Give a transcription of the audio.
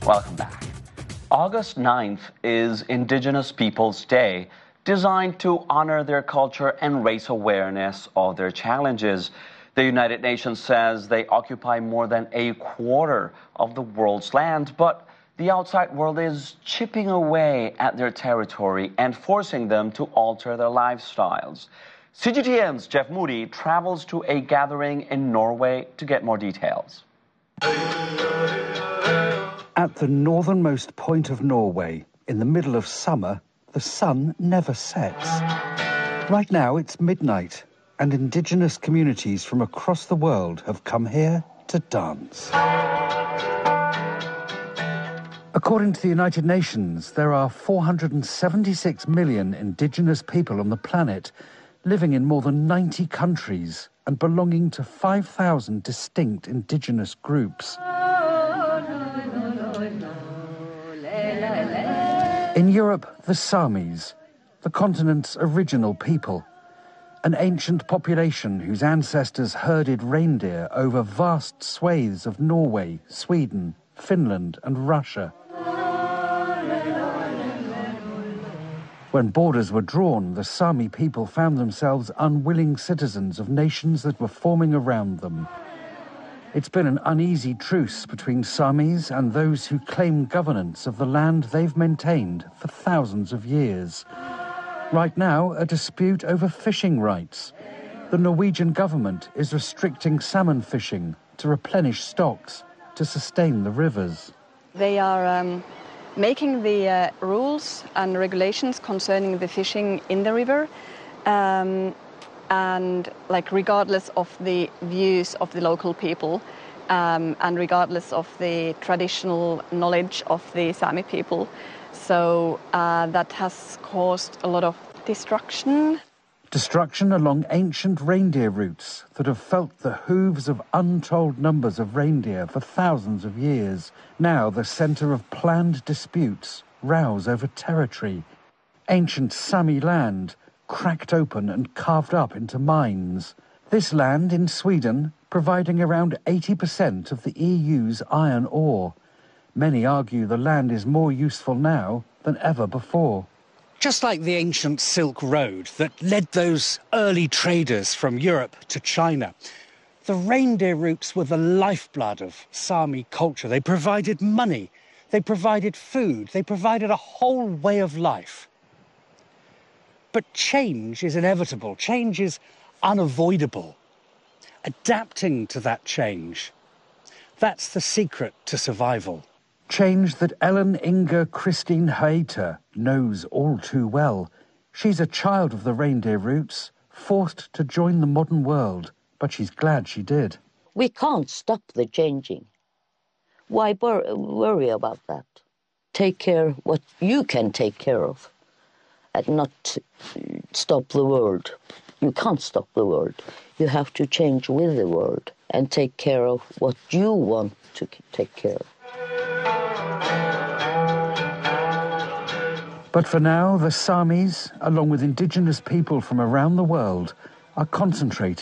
Welcome back. August 9th is Indigenous Peoples Day, designed to honor their culture and raise awareness of their challenges. The United Nations says they occupy more than a quarter of the world's land, but the outside world is chipping away at their territory and forcing them to alter their lifestyles. CGTN's Jeff Moody travels to a gathering in Norway to get more details. At the northernmost point of Norway, in the middle of summer, the sun never sets. Right now it's midnight, and indigenous communities from across the world have come here to dance. According to the United Nations, there are 476 million indigenous people on the planet, living in more than 90 countries and belonging to 5,000 distinct indigenous groups. In Europe, the Samis, the continent's original people, an ancient population whose ancestors herded reindeer over vast swathes of Norway, Sweden, Finland and Russia. When borders were drawn, the Sami people found themselves unwilling citizens of nations that were forming around them. It's been an uneasy truce between Samis and those who claim governance of the land they've maintained for thousands of years. Right now, a dispute over fishing rights. The Norwegian government is restricting salmon fishing to replenish stocks, to sustain the rivers. They are making the rules and regulations concerning the fishing in the river, and regardless of the views of the local people, and regardless of the traditional knowledge of the Sami people. So that has caused a lot of destruction. Destruction along ancient reindeer routes that have felt the hooves of untold numbers of reindeer for thousands of years. Now the centre of planned disputes, rows over territory. Ancient Sami land, cracked open and carved up into mines. This land in Sweden providing around 80% of the EU's iron ore. Many argue the land is more useful now than ever before. Just like the ancient Silk Road that led those early traders from Europe to China, the reindeer routes were the lifeblood of Sami culture. They provided money, they provided food, they provided a whole way of life. But change is inevitable, change is unavoidable. Adapting to that change, that's the secret to survival. Change that Ellen Inger Christine Hater knows all too well. She's a child of the reindeer roots, forced to join the modern world, but she's glad she did. We can't stop the changing. Why worry about that? Take care what you can take care of and not stop the world. You can't stop the world. You have to change with the world and take care of what you want to take care of. But for now, the Samis, along with indigenous people from around the world, are concentrating